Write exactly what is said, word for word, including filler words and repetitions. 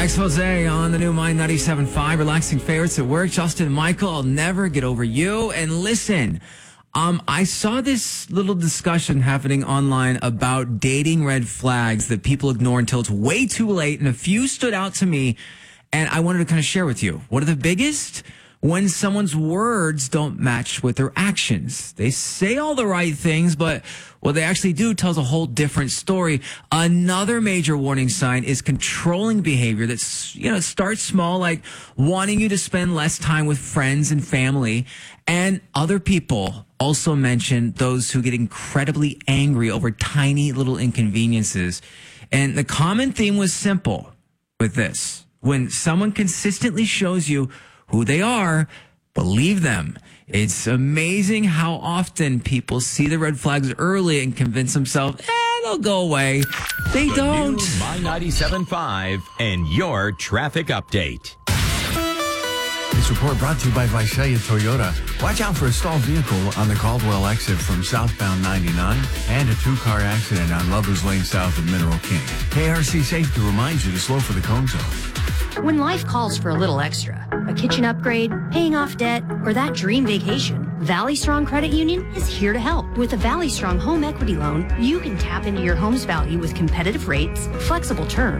Expose on the new Mind ninety-seven point five. Relaxing favorites at work. Justin and Michael, I'll never get over you. And listen, um, I saw this little discussion happening online about dating red flags that people ignore until it's way too late. And a few stood out to me, and I wanted to kind of share with you. What are the biggest? When someone's words don't match with their actions. They say all the right things, but what they actually do tells a whole different story. Another major warning sign is controlling behavior that's, you know, starts small, like wanting you to spend less time with friends and family. And other people also mention those who get incredibly angry over tiny little inconveniences. And the common theme was simple with this. When someone consistently shows you who they are, believe them. It's amazing how often people see the red flags early and convince themselves, eh, they'll go away. They the don't. New My ninety-seven point five and your traffic update. This report brought to you by Visalia Toyota. Watch out for a stalled vehicle on the Caldwell exit from southbound ninety-nine and a two-car accident on Lovers Lane south of Mineral King. K R C Safety reminds you to slow for the cone zone. When life calls for a little extra, a kitchen upgrade, paying off debt, or that dream vacation, Valley Strong Credit Union is here to help. With a Valley Strong home equity loan, you can tap into your home's value with competitive rates, flexible terms,